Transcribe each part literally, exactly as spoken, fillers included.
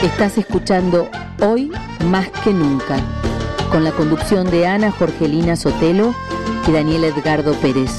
Estás escuchando Hoy Más que Nunca, con la conducción de Ana Jorgelina Sotelo y Daniel Edgardo Pérez.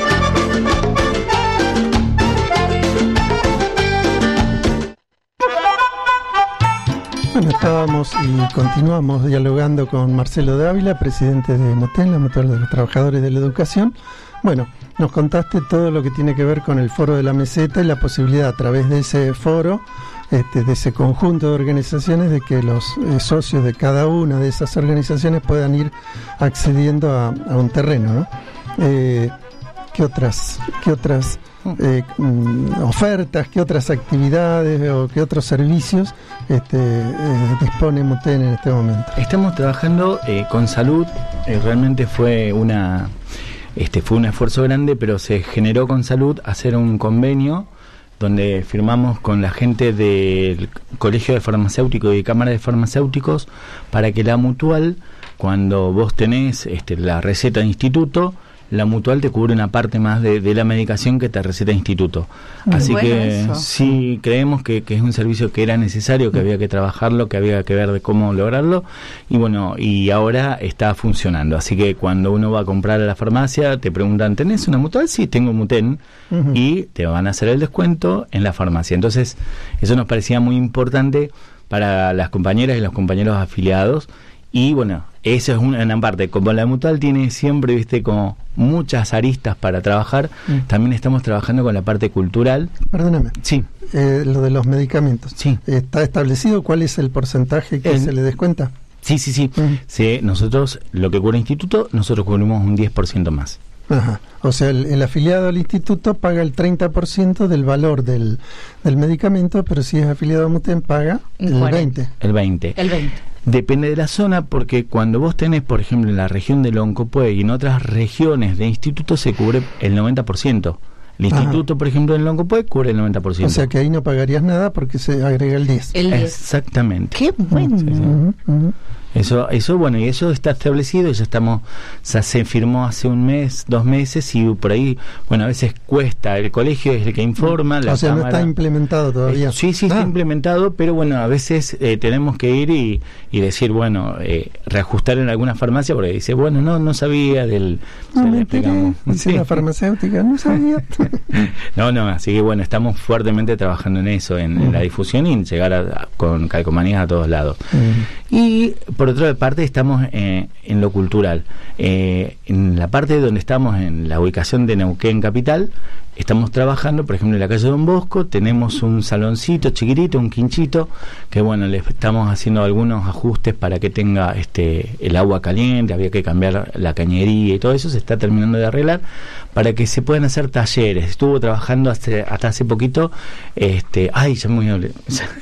Bueno, estábamos y continuamos dialogando con Marcelo Dávila, presidente de MUTEN, la Mutual de los Trabajadores de la Educación. Bueno, nos contaste todo lo que tiene que ver con el Foro de la Meseta y la posibilidad a través de ese foro, este, de ese conjunto de organizaciones, de que los eh, socios de cada una de esas organizaciones puedan ir accediendo a, a un terreno, ¿no? Eh, ¿Qué otras, qué otras eh, mm, ofertas, qué otras actividades o qué otros servicios este, eh, dispone MUTEN en este momento? Estamos trabajando eh, con salud. Eh, realmente fue una este fue un esfuerzo grande, pero se generó con salud hacer un convenio donde firmamos con la gente del Colegio de Farmacéuticos y Cámara de Farmacéuticos para que la mutual, cuando vos tenés este, la receta de instituto, la mutual te cubre una parte más de, de la medicación que te receta instituto. Muy Así bueno que eso. Sí, creemos que, que es un servicio que era necesario, que había que trabajarlo, que había que ver de cómo lograrlo, y bueno, y ahora está funcionando. Así que cuando uno va a comprar a la farmacia, te preguntan, ¿tenés una mutual? Sí, tengo MUTEN, uh-huh. Y te van a hacer el descuento en la farmacia. Entonces, eso nos parecía muy importante para las compañeras y los compañeros afiliados. Y bueno, eso es una, una parte. Como la mutual tiene siempre, viste, como muchas aristas para trabajar, mm. también estamos trabajando con la parte cultural. Perdóname. Sí. Eh, lo de los medicamentos. Sí. ¿Está establecido cuál es el porcentaje que el, se le descuenta? Sí, sí, sí. Mm. sí. Nosotros, lo que cubre el instituto, nosotros cubrimos un diez por ciento más. Ajá. O sea, el, el afiliado al instituto paga el treinta por ciento del valor del, del medicamento, pero si es afiliado a MUTEN paga el veinte por ciento. El veinte por ciento. El veinte por ciento. Depende de la zona, porque cuando vos tenés, por ejemplo, en la región del Loncopué y en otras regiones de instituto se cubre el noventa por ciento. El instituto, Ajá. por ejemplo, en Loncopué cubre el noventa por ciento. O sea que ahí no pagarías nada porque se agrega el diez por ciento. El diez. Exactamente. ¡Qué bueno! Sí, sí. Uh-huh, uh-huh. Eso, eso bueno, y eso está establecido, ya estamos, ya se firmó hace un mes, dos meses, y por ahí, bueno, a veces cuesta, el colegio es el que informa, la o sea, cámara, no está implementado todavía. Eh, sí, sí, ah. está implementado, pero bueno, a veces eh, tenemos que ir y, y decir, bueno, eh, reajustar en alguna farmacia, porque dice, bueno, no, no sabía del... No me enteré, es una farmacéutica, no sabía. no, no, así que bueno, estamos fuertemente trabajando en eso, en, uh-huh. en la difusión y en llegar a, a, con calcomanías a todos lados. Uh-huh. Y por otra parte estamos eh, en lo cultural. Eh, en la parte donde estamos, en la ubicación de Neuquén Capital, estamos trabajando, por ejemplo, en la calle Don Bosco, tenemos un saloncito chiquitito, un quinchito, que bueno, le estamos haciendo algunos ajustes para que tenga este el agua caliente, había que cambiar la cañería y todo eso, se está terminando de arreglar, para que se puedan hacer talleres. Estuvo trabajando hace, hasta hace poquito, este, ay, ya me olvidé,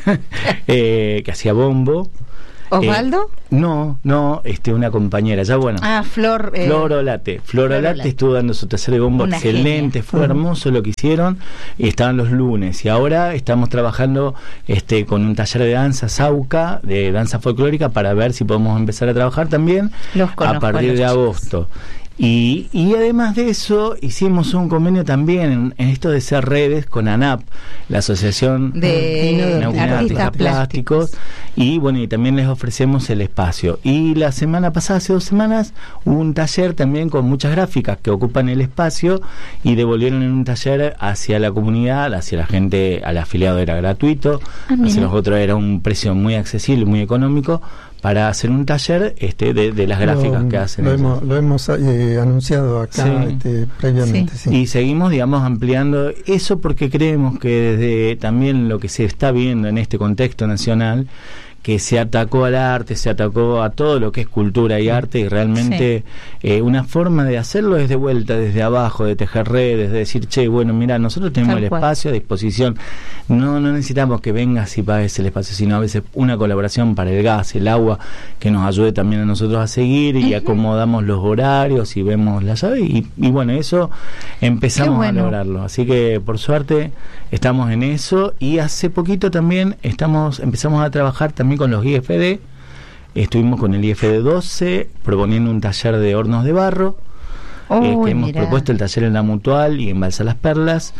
eh, que hacía bombo. ¿Osvaldo? Eh, no, no, este, una compañera, ya bueno. Ah, Flor. Eh, Flor Olate. Flor Olate estuvo dando su taller de bombo una excelente, genia. Fue uh-huh. hermoso lo que hicieron, y estaban los lunes. Y ahora estamos trabajando este con un taller de danza Sauca, de danza folclórica, para ver si podemos empezar a trabajar también los conozco, a partir de agosto. Y, y además de eso, hicimos un convenio también en, en esto de ser redes con ANAP, la Asociación de, de Artistas Plásticos, Plásticos, y bueno, y también les ofrecemos el espacio. Y la semana pasada, hace dos semanas, hubo un taller también con muchas gráficas que ocupan el espacio y devolvieron en un taller hacia la comunidad, hacia la gente, al afiliado era gratuito, ah, hacia los otros era un precio muy accesible, muy económico, para hacer un taller este de, de las gráficas lo, que hacen. Lo hemos, lo hemos eh, anunciado acá sí. este, previamente. Sí. Sí. Y seguimos, digamos, ampliando eso porque creemos que desde también lo que se está viendo en este contexto nacional, que se atacó al arte, se atacó a todo lo que es cultura y arte, y realmente sí. eh, una forma de hacerlo es de vuelta, desde abajo, de tejer redes, de decir, che, bueno, mira, nosotros tenemos Tal el cual. espacio a disposición, no no necesitamos que vengas y pagues el espacio, sino a veces una colaboración para el gas, el agua, que nos ayude también a nosotros a seguir, y uh-huh. acomodamos los horarios y vemos la llave, y, y bueno, eso empezamos bueno. a lograrlo, así que por suerte estamos en eso, y hace poquito también estamos empezamos a trabajar también con los I F D, estuvimos con el I F D doce proponiendo un taller de hornos de barro, oh, eh, que hemos mirá. propuesto el taller en la Mutual y en Balsa Las Perlas,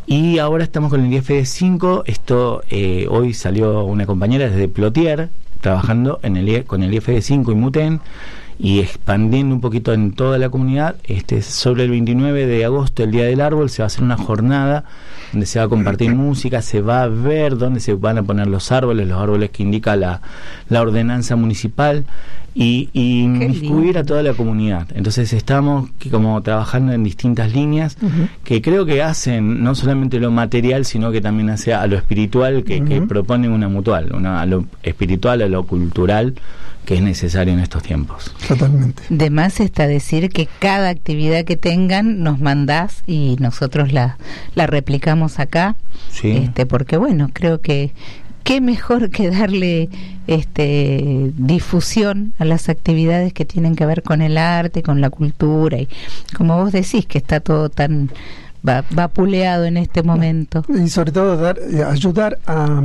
Y ahora estamos con el I F D cinco. Esto eh, hoy salió una compañera desde Plotier trabajando en el, con el I F D cinco y Muten y expandiendo un poquito en toda la comunidad. Este, sobre el veintinueve de agosto, el Día del Árbol, se va a hacer una jornada donde se va a compartir música, se va a ver dónde se van a poner los árboles, los árboles que indica la, la ordenanza municipal, y, y inmiscuir a toda la comunidad. Entonces estamos que como trabajando en distintas líneas, uh-huh, que creo que hacen no solamente lo material, sino que también hace a lo espiritual, que, uh-huh, que propone una mutual, una, a lo espiritual, a lo cultural, que es necesario en estos tiempos. Totalmente. De más está decir que cada actividad que tengan nos mandás y nosotros la, la replicamos acá, sí, este, porque bueno, creo que qué mejor que darle este difusión a las actividades que tienen que ver con el arte, con la cultura, y como vos decís que está todo tan va, vapuleado en este momento. Y sobre todo dar, eh, ayudar a,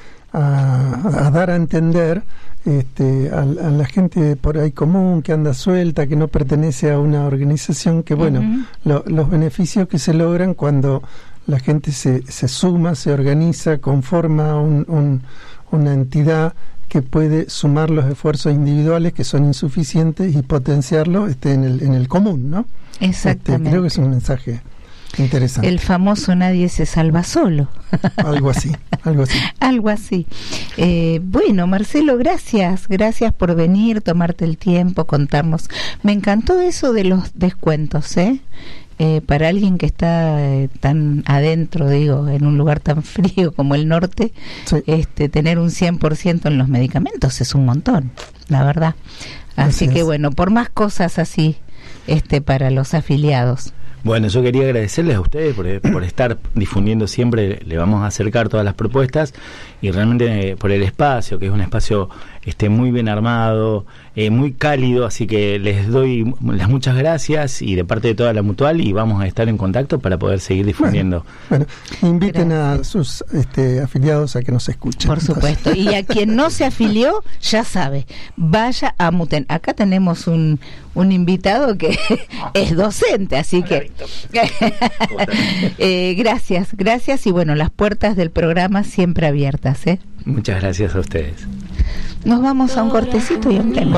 a, a dar a entender este, a, a la gente por ahí común que anda suelta, que no pertenece a una organización, que bueno, uh-huh, lo, los beneficios que se logran cuando la gente se, se suma, se organiza, conforma un, un, una entidad que puede sumar los esfuerzos individuales que son insuficientes y potenciarlo este, en, el, en el común, ¿no? Exactamente. Este, creo que es un mensaje interesante. El famoso nadie se salva solo. Algo así, algo así. Algo así. Eh, bueno, Marcelo, gracias, gracias por venir, tomarte el tiempo, contarnos. Me encantó eso de los descuentos, ¿eh? Eh, para alguien que está eh, tan adentro, digo, en un lugar tan frío como el norte, sí, este, tener un cien por ciento en los medicamentos es un montón, la verdad. Así, así que es. Bueno, por más cosas así este, para los afiliados. Bueno, yo quería agradecerles a ustedes por, por estar difundiendo siempre. Le vamos a acercar todas las propuestas y realmente eh, por el espacio, que es un espacio este, muy bien armado, eh, muy cálido, así que les doy las muchas gracias y de parte de toda la Mutual, y vamos a estar en contacto para poder seguir difundiendo. Bueno, bueno, inviten gracias a sus este, afiliados a que nos escuchen. Por supuesto, y a quien no se afilió, ya sabe, vaya a Muten. Acá tenemos un, un invitado que es docente, así que eh, gracias, gracias, y bueno, las puertas del programa siempre abiertas, ¿eh? Muchas gracias a ustedes. Nos vamos a un cortecito y un tema.